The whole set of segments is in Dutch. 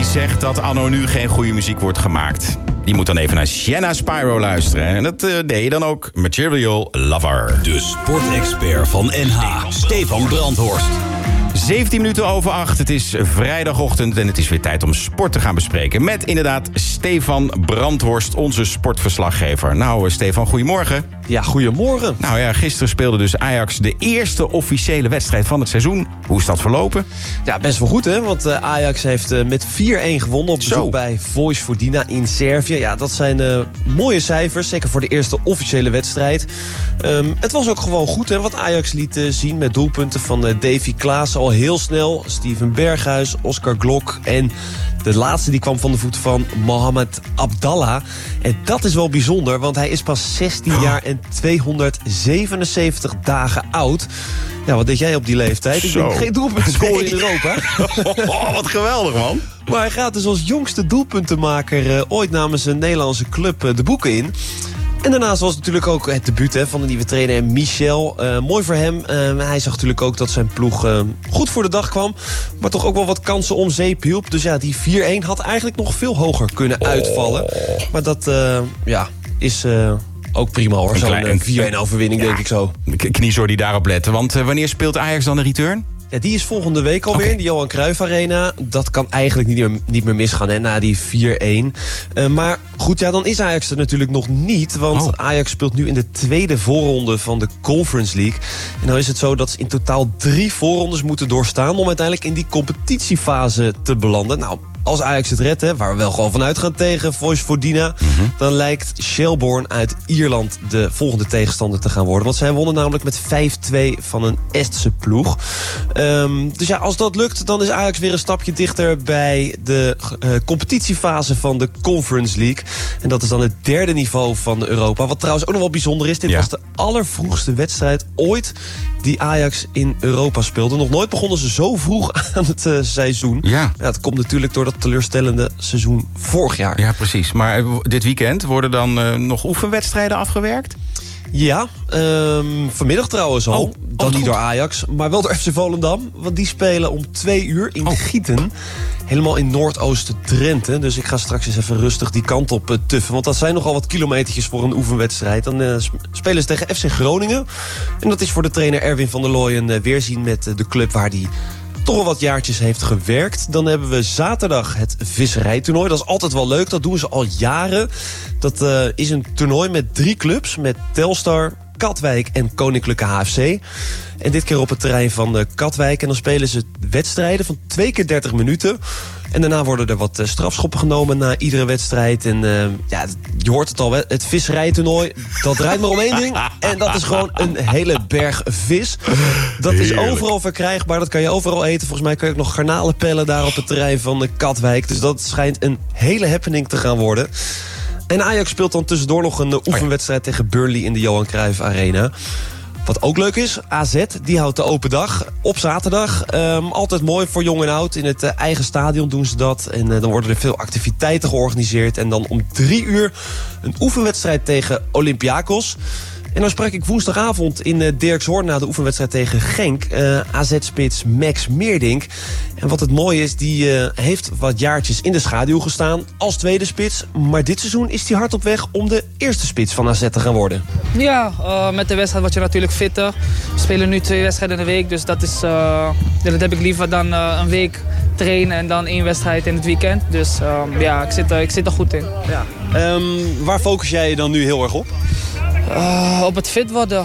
zegt dat anno nu geen goede muziek wordt gemaakt? Die moet dan even naar Sienna Spyro luisteren. En dat deed je dan ook. Material Lover. De sportexpert van NH, Stefan Brandhorst. 17 minuten over 8. Het is vrijdagochtend en het is weer tijd om sport te gaan bespreken. Met inderdaad Stefan Brandhorst, onze sportverslaggever. Nou, Stefan, goedemorgen. Ja, goedemorgen. Nou ja, gisteren speelde dus Ajax de eerste officiële wedstrijd van het seizoen. Hoe is dat verlopen? Ja, best wel goed, hè? Want Ajax heeft met 4-1 gewonnen op bezoek bij Vojvodina in Servië. Ja, dat zijn mooie cijfers, zeker voor de eerste officiële wedstrijd. Het was ook gewoon goed, hè? Wat Ajax liet zien met doelpunten van Davy Klaassen al heel snel. Steven Berghuis, Oscar Glok en de laatste die kwam van de voeten van Mohamed Abdallah. En dat is wel bijzonder, want hij is pas 16 jaar en 277 dagen oud. Ja, wat deed jij op die leeftijd? Ik denk geen doelpunten scoren in Europa. Wat geweldig, man. Maar hij gaat dus als jongste doelpuntenmaker ooit namens een Nederlandse club de boeken in. En daarnaast was het natuurlijk ook het debuut van de nieuwe trainer Michel. Mooi voor hem. Hij zag natuurlijk ook dat zijn ploeg goed voor de dag kwam. Maar toch ook wel wat kansen om zeep hielp. Dus ja, die 4-1 had eigenlijk nog veel hoger kunnen uitvallen. Maar dat is ook prima hoor. Zo'n 4-1 overwinning, denk ik zo. Kniezoor die daarop letten. Want wanneer speelt Ajax dan de return? Ja, die is volgende week alweer in de Johan Cruijff Arena. Dat kan eigenlijk niet meer misgaan, hè, na die 4-1. Maar goed, ja, dan is Ajax er natuurlijk nog niet. Want Ajax speelt nu in de tweede voorronde van de Conference League. En nou is het zo dat ze in totaal 3 voorrondes moeten doorstaan om uiteindelijk in die competitiefase te belanden. Nou, als Ajax het redt, waar we wel gewoon vanuit gaan tegen Vojvodina, dan lijkt Shelbourne uit Ierland de volgende tegenstander te gaan worden. Want zij wonnen namelijk met 5-2 van een Estse ploeg. Dus ja, als dat lukt, dan is Ajax weer een stapje dichter bij de competitiefase van de Conference League. En dat is dan het 3e niveau van Europa. Wat trouwens ook nog wel bijzonder is, dit was de allervroegste wedstrijd ooit die Ajax in Europa speelde. Nog nooit begonnen ze zo vroeg aan het seizoen. Ja, het komt natuurlijk door dat teleurstellende seizoen vorig jaar. Ja, precies. Maar dit weekend worden dan nog oefenwedstrijden afgewerkt? Ja, vanmiddag trouwens al. Dan niet door Ajax, maar wel door FC Volendam. Want die spelen om 2 uur in Gieten. Helemaal in Noordoosten Drenthe. Dus ik ga straks eens even rustig die kant op tuffen. Want dat zijn nogal wat kilometertjes voor een oefenwedstrijd. Dan spelen ze tegen FC Groningen. En dat is voor de trainer Erwin van der Looy een weerzien met de club waar die toch al wat jaartjes heeft gewerkt. Dan hebben we zaterdag het visserijtoernooi. Dat is altijd wel leuk, dat doen ze al jaren. Dat is een toernooi met 3 clubs. Met Telstar, Katwijk en Koninklijke HFC. En dit keer op het terrein van Katwijk. En dan spelen ze wedstrijden van 2 keer 30 minuten. En daarna worden er wat strafschoppen genomen na iedere wedstrijd. En je hoort het al, het visserijtoernooi, dat draait maar om 1 ding. En dat is gewoon een hele berg vis. Dat is overal verkrijgbaar, dat kan je overal eten. Volgens mij kan je ook nog garnalen pellen daar op het terrein van Katwijk. Dus dat schijnt een hele happening te gaan worden. En Ajax speelt dan tussendoor nog een oefenwedstrijd tegen Burnley in de Johan Cruijff Arena. Wat ook leuk is, AZ, die houdt de open dag op zaterdag. Altijd mooi voor jong en oud. In het eigen stadion doen ze dat. En dan worden er veel activiteiten georganiseerd. En dan om 3 uur een oefenwedstrijd tegen Olympiakos. En dan sprak ik woensdagavond in Dirkshoorn na de oefenwedstrijd tegen Genk. AZ-spits Max Meerdink. En wat het mooie is, die heeft wat jaartjes in de schaduw gestaan als tweede spits. Maar dit seizoen is hij hard op weg om de eerste spits van AZ te gaan worden. Ja, met de wedstrijd word je natuurlijk fitter. We spelen nu 2 wedstrijden in de week. Dus dat heb ik liever dan een week trainen en dan 1 wedstrijd in het weekend. Dus ik zit er goed in. Ja. Waar focus jij je dan nu heel erg op? Op het fit worden.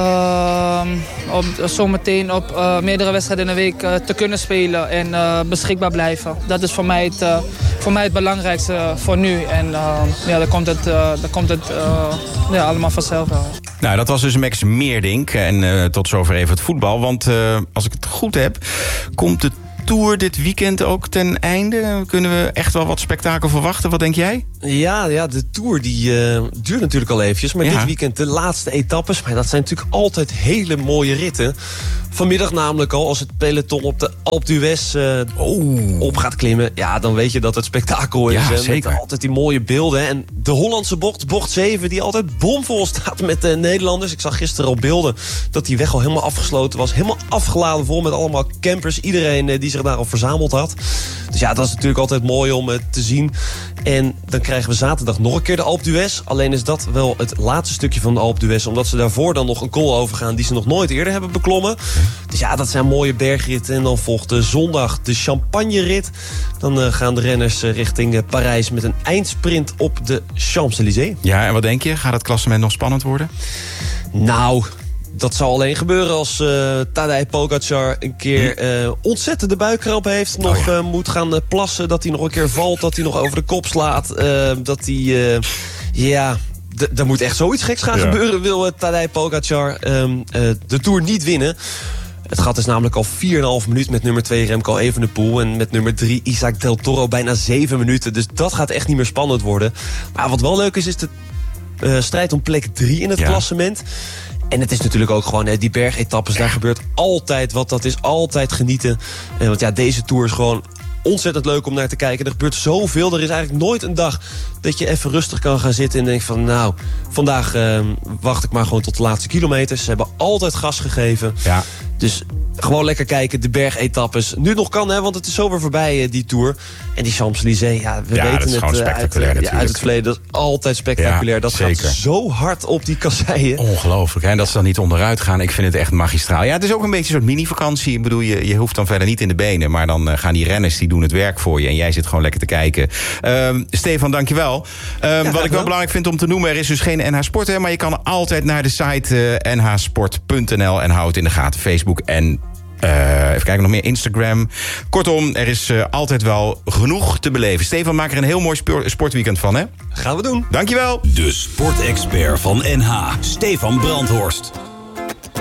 Zometeen op meerdere wedstrijden in de week te kunnen spelen en beschikbaar blijven. Dat is voor mij het belangrijkste voor nu. En dan komt het allemaal vanzelf wel. Nou, dat was dus Max Meerdink. En tot zover even het voetbal. Want als ik het goed heb, komt de Tour dit weekend ook ten einde. Kunnen we echt wel wat spektakel verwachten? Wat denk jij? Ja, de Tour die duurt natuurlijk al eventjes. Maar dit weekend de laatste etappes. Maar dat zijn natuurlijk altijd hele mooie ritten. Vanmiddag namelijk al, als het peloton op de Alpe d'Huez op gaat klimmen. Ja, dan weet je dat het spektakel is. Ja, zeker. Met altijd die mooie beelden. En de Hollandse bocht 7, die altijd bomvol staat met de Nederlanders. Ik zag gisteren al beelden dat die weg al helemaal afgesloten was. Helemaal afgeladen vol met allemaal campers. Iedereen die zich daarop verzameld had. Dus ja, dat is natuurlijk altijd mooi om te zien. En dan krijgen we zaterdag nog een keer de Alpe d'Huez. Alleen is dat wel het laatste stukje van de Alpe d'Huez, omdat ze daarvoor dan nog een col overgaan die ze nog nooit eerder hebben beklommen. Dus ja, dat zijn mooie bergritten. En dan volgt de zondag de Champagne-rit. Dan gaan de renners richting Parijs met een eindsprint op de Champs-Élysées. Ja, en wat denk je? Gaat het klassement nog spannend worden? Nou, dat zal alleen gebeuren als Tadej Pogačar een keer ontzettende buikkramp heeft. Nog moet gaan plassen, dat hij nog een keer valt, dat hij nog over de kop slaat. Dat hij, er moet echt zoiets geks gaan gebeuren. Wil Tadej Pogačar de Tour niet winnen. Het gat is namelijk al 4,5 minuten met nummer 2 Remco Evenepoel. En met nummer 3 Isaac Del Toro bijna 7 minuten. Dus dat gaat echt niet meer spannend worden. Maar wat wel leuk is de strijd om plek 3 in het klassement. En het is natuurlijk ook gewoon die bergetappes. Daar gebeurt altijd wat. Dat is altijd genieten. Want ja, deze Tour is gewoon ontzettend leuk om naar te kijken. Er gebeurt zoveel. Er is eigenlijk nooit een dag dat je even rustig kan gaan zitten en denkt van, nou, vandaag wacht ik maar gewoon tot de laatste kilometers. Ze hebben altijd gas gegeven. Ja. Dus gewoon lekker kijken, de bergetappes. Nu nog kan, hè, want het is zo weer voorbij, die Tour. En die Champs-Élysées, we weten het uit het verleden. Dat is altijd spectaculair. Dat zeker. Gaat zo hard op die kasseien. Ongelooflijk, hè? En dat ze dan niet onderuit gaan. Ik vind het echt magistraal. Ja, het is ook een beetje een soort mini-vakantie. Ik bedoel, je hoeft dan verder niet in de benen. Maar dan gaan die renners, die doen het werk voor je. En jij zit gewoon lekker te kijken. Stefan, dankjewel. Wat ik wel belangrijk vind om te noemen, er is dus geen NH Sport, hè, maar je kan altijd naar de site nhsport.nl en hou het in de gaten. Facebook en even kijken, nog meer Instagram. Kortom, er is altijd wel genoeg te beleven. Stefan, maak er een heel mooi sportweekend van, hè? Gaan we doen. Dankjewel. De sportexpert van NH, Stefan Brandhorst.